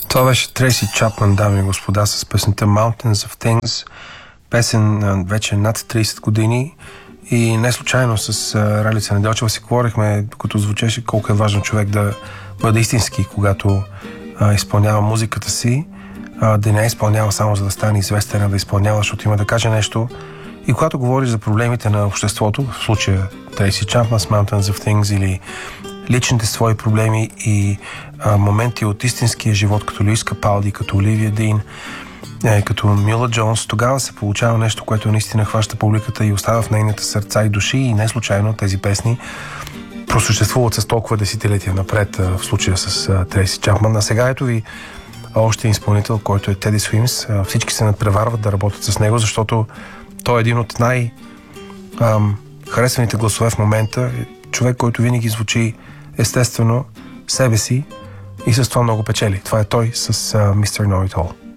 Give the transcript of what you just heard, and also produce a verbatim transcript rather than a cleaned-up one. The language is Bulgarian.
Това беше Трейси Чапман, дами и господа, с песента Mountains of Things. Песен вече над трийсет години и не случайно с Ралица Неделчева си говорихме, докато звучеше, колко е важно човек да бъде истински, когато а, изпълнява музиката си, а, да не изпълнява само за да стане известен, а да изпълнява, защото има да каже нещо. И когато говориш за проблемите на обществото, в случая Трейси Чапман с Mountains of Things, или личните свои проблеми и а, моменти от истинския живот, като Луис Капалди, като Оливия Дин, е, като Мила Джонс, тогава се получава нещо, което наистина хваща публиката и остава в нейните сърца и души, и не случайно тези песни просъществуват с толкова десетилетия напред, а, в случая с а, Трейси Чапман. А сега ето ви още изпълнител, който е Теди Суимс. А, всички се надпреварват да работят с него, защото той е един от най-харесваните гласове в момента. Човек, който винаги звучи естествено себе си и с това много печели. Това е той с uh, мистер Know It All.